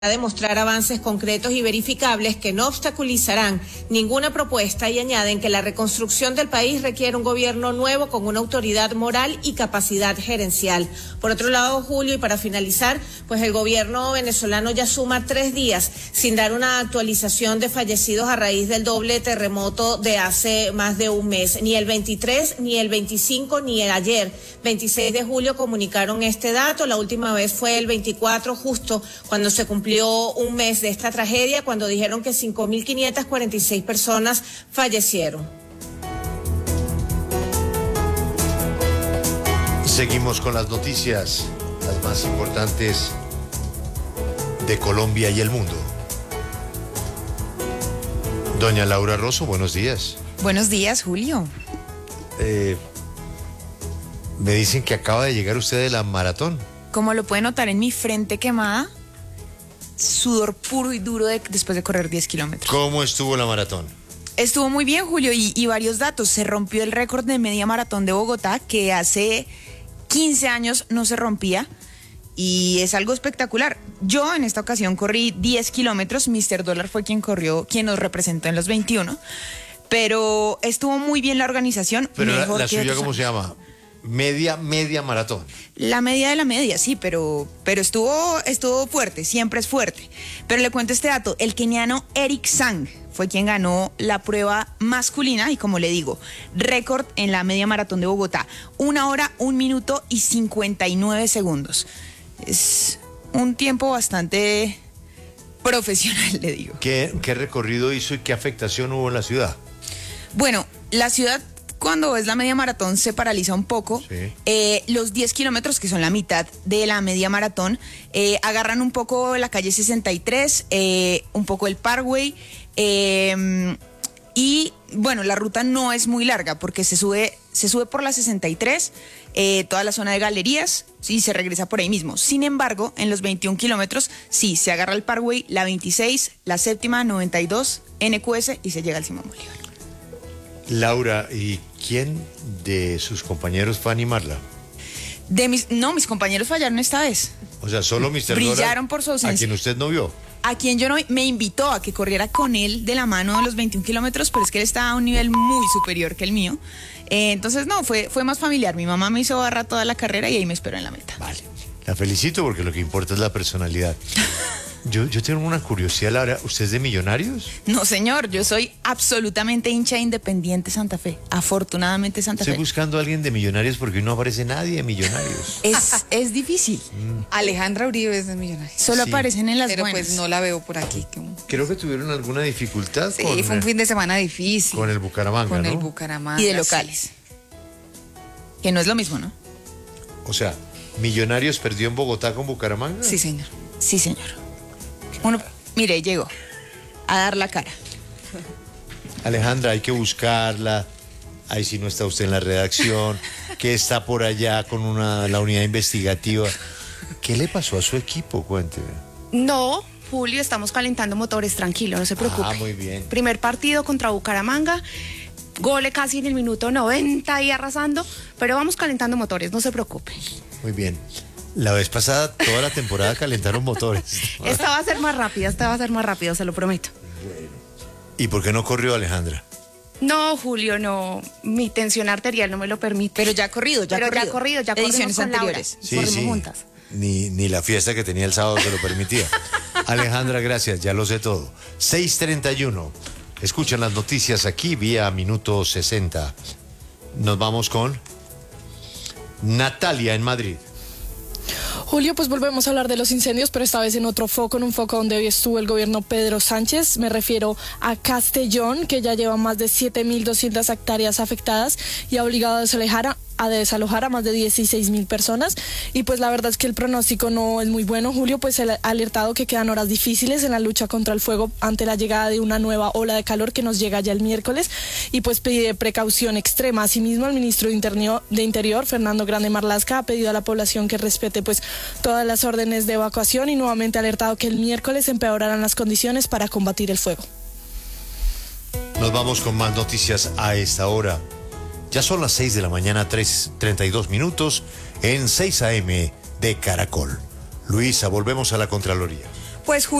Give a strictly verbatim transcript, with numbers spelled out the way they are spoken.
a demostrar avances concretos y verificables que no obstaculizarán ninguna propuesta y añaden que la reconstrucción del país requiere un gobierno nuevo con una autoridad moral y capacidad gerencial. Por otro lado, Julio, y para finalizar, pues el gobierno venezolano ya suma tres días sin dar una actualización de fallecidos a raíz del doble terremoto de hace más de un mes. Ni el veintitrés, ni el veinticinco, ni el ayer, veintiséis de julio, comunicaron este dato. La última vez fue el veinticuatro, justo cuando se cumplió un mes de esta tragedia, cuando dijeron que cinco mil quinientas cuarenta y seis personas fallecieron. Seguimos con las noticias, las más importantes de Colombia y el mundo. Doña Laura Rosso, buenos días. Buenos días, Julio. Eh, me dicen que acaba de llegar usted de la maratón. Como lo puede notar en mi frente quemada, sudor puro y duro de, después de correr diez kilómetros. ¿Cómo estuvo la maratón? Estuvo muy bien, Julio, y, y varios datos. Se rompió el récord de media maratón de Bogotá, que hace quince años no se rompía, y es algo espectacular. Yo en esta ocasión corrí diez kilómetros, míster Dólar fue quien corrió, quien nos representó en los veintiuno, pero estuvo muy bien la organización. Pero mejor la, la que suya, ¿cómo años. se llama? Media, media maratón. La media de la media, sí, pero, pero estuvo, estuvo fuerte, siempre es fuerte. Pero le cuento este dato, el keniano Eric Sang fue quien ganó la prueba masculina y, como le digo, récord en la media maratón de Bogotá. Una hora, un minuto y cincuenta y nueve segundos. Es un tiempo bastante profesional, le digo. ¿Qué, qué recorrido hizo y qué afectación hubo en la ciudad? Bueno, la ciudad, cuando es la media maratón, se paraliza un poco. Sí. Eh, los diez kilómetros, que son la mitad de la media maratón, eh, agarran un poco la calle sesenta y tres, eh, un poco el Parkway, eh, y bueno, la ruta no es muy larga porque se sube, se sube por la sesenta y tres, eh, toda la zona de galerías, y se regresa por ahí mismo. Sin embargo, en los veintiún kilómetros, sí, se agarra el Parkway, la veintiséis, la séptima, noventa y dos, N Q S, y se llega al Simón Bolívar. Laura, ¿y quién de sus compañeros fue a animarla? De mis, no, mis compañeros fallaron esta vez. O sea, solo míster Brillaron Dólar, por su ausencia. a quien usted no vio. A quien yo no me invitó a que corriera con él de la mano de los veintiún kilómetros, pero es que él estaba a un nivel muy superior que el mío. Eh, entonces, no, fue, fue más familiar. Mi mamá me hizo barra toda la carrera y ahí me esperó en la meta. Vale. La felicito porque lo que importa es la personalidad. Yo, yo tengo una curiosidad, Laura. ¿Usted es de Millonarios? No, señor, yo soy absolutamente hincha de Independiente Santa Fe. Afortunadamente Santa Estoy Fe. buscando a alguien de Millonarios porque no aparece nadie de Millonarios. Es, es difícil. Alejandra Uribe es de Millonarios. Solo Sí. aparecen en las Pero buenas. pues no la veo por aquí. Como- Creo que tuvieron alguna dificultad Sí, con, fue un fin de semana difícil. con el Bucaramanga, Con ¿no? el Bucaramanga. Y de sí. locales. Que no es lo mismo, ¿no? O sea, ¿Millonarios perdió en Bogotá con Bucaramanga? Sí, señor. Sí, señor. Uno, mire, llegó a dar la cara. Alejandra, hay que buscarla. Ahí si no está usted en la redacción, que está por allá con una, la unidad investigativa. ¿Qué le pasó a su equipo? Cuénteme. No, Julio, estamos calentando motores, tranquilo, no se preocupe. Ah, muy bien. Primer partido contra Bucaramanga, gole casi en el minuto noventa y arrasando, pero vamos calentando motores, no se preocupe. Muy bien. La vez pasada, toda la temporada calentaron motores. Esta va a ser más rápida, esta va a ser más rápida, se lo prometo. ¿Y por qué no corrió Alejandra? No, Julio, no, mi tensión arterial no me lo permite. Pero ya ha corrido, ya ha Pero corrido. ya ha corrido, ya corrimos Ediciones con Laura. anteriores. Sí, Corrimos sí. juntas. Ni, ni la fiesta que tenía el sábado se lo permitía. Alejandra, gracias, ya lo sé todo. seis treinta y uno. Escuchan las noticias aquí vía Minuto sesenta. Nos vamos con Natalia en Madrid. Julio, pues volvemos a hablar de los incendios, pero esta vez en otro foco, en un foco donde hoy estuvo el gobierno Pedro Sánchez. Me refiero a Castellón, que ya lleva más de siete mil doscientas hectáreas afectadas y ha obligado a desalojar a, a desalojar a más de dieciséis mil personas. Y pues la verdad es que el pronóstico no es muy bueno, Julio, pues el ha alertado que quedan horas difíciles en la lucha contra el fuego ante la llegada de una nueva ola de calor que nos llega ya el miércoles, y pues pide precaución extrema. Asimismo, el ministro de Interior, de Interior Fernando Grande Marlaska, ha pedido a la población que respete pues todas las órdenes de evacuación y nuevamente ha alertado que el miércoles empeorarán las condiciones para combatir el fuego. Nos vamos con más noticias a esta hora. Ya son las seis de la mañana, tres treinta y dos minutos, en seis a eme de Caracol. Luisa, volvemos a la Contraloría. Pues